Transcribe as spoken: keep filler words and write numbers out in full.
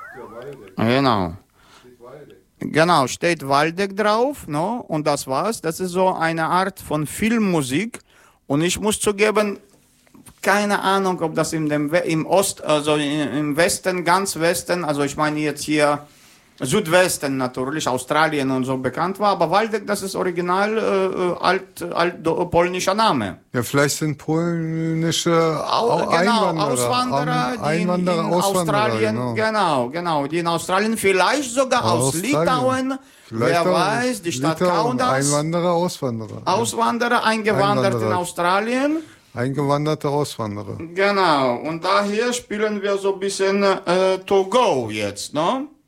Genau. Genau, steht Waldeck drauf, no? Und das war's. Das ist so eine Art von Filmmusik. Und ich muss zugeben, keine Ahnung, ob das in dem, im Ost, also im Westen, ganz Westen, also ich meine jetzt hier Südwesten natürlich, Australien und so bekannt war, aber Waldeck, das ist original äh, alt, alt do, polnischer Name. Ja, vielleicht sind polnische Au, genau, Einwanderer, Auswanderer, die Einwanderer, in, in Auswanderer, Australien, genau. genau, genau, die in Australien, vielleicht sogar aus Australien. Litauen, Vielleicht wer auch weiß, die Stadt Litauen, Kaunas, Einwanderer, Auswanderer. Auswanderer, eingewandert Einwanderer. in Australien. Eingewanderte Auswanderer. Genau, und daher spielen wir so ein bisschen äh, To Go jetzt, ne?